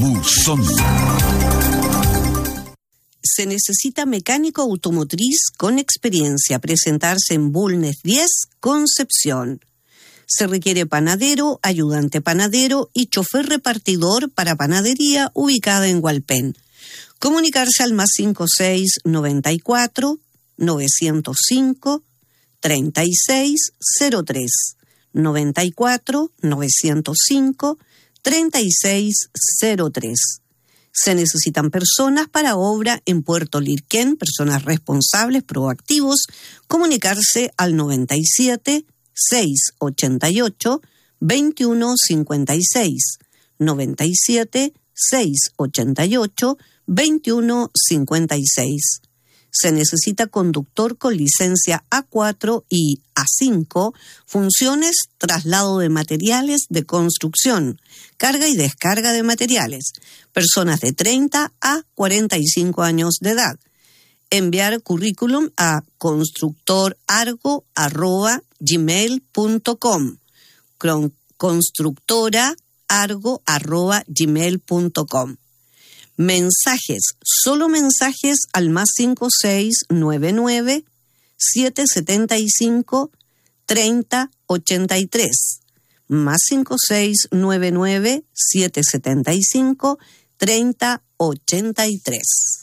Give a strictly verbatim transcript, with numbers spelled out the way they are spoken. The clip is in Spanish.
Buzón. Se necesita mecánico automotriz con experiencia. Presentarse en Bulnes diez, Concepción. Se requiere panadero, ayudante panadero y chofer repartidor para panadería ubicada en Hualpén. Comunicarse al más cinco seis noventa y cuatro, novecientos cinco, treinta y seis cero tres. noventa y cuatro, novecientos cinco, treinta y seis cero tres. Se necesitan personas para obra en Puerto Lirquén, personas responsables, proactivos. Comunicarse al noventa y siete, seiscientos ochenta y ocho, veintiuno cincuenta y seis. noventa y siete, seiscientos ochenta y ocho, veintiuno cincuenta y seis. Se necesita conductor con licencia A cuatro y A cinco, funciones, traslado de materiales de construcción, carga y descarga de materiales, personas de treinta a cuarenta y cinco años de edad. Enviar currículum a constructorargo arroba gmail punto com, constructoraargo arroba gmail punto com. Mensajes, solo mensajes al más cinco seis nueve nueve, siete siete cinco, treinta ochenta y tres. Más cinco seis nueve nueve, siete siete cinco, treinta ochenta y tres.